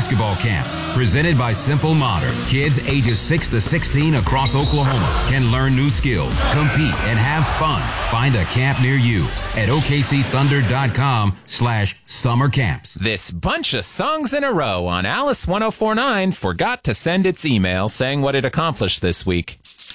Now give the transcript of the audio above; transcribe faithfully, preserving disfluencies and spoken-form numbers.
basketball camps presented by Simple Modern. Kids ages six to sixteen across Oklahoma can learn new skills, compete, and have fun. Find a camp near you at O K C Thunder dot com slash summer camps. This bunch of songs in a row on Alice ten forty-nine forgot to send its email saying what it accomplished this week.